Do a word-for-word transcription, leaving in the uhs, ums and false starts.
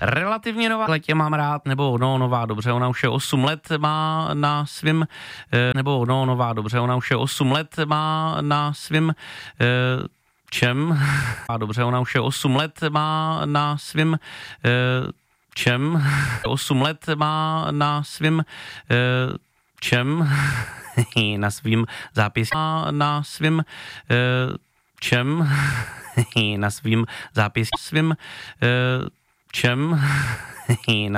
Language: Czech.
relativně nová, letě mám rád, nebo no nová, dobře, ona už je osm let, má na svým, nebo no nová, dobře, ona už je osm let, má na svým čem, a dobře, ona už je osm let, má na svým čem, osm let má na svým čem, na svým zápisě, na svým čem, na svým zápisě, svým čem, na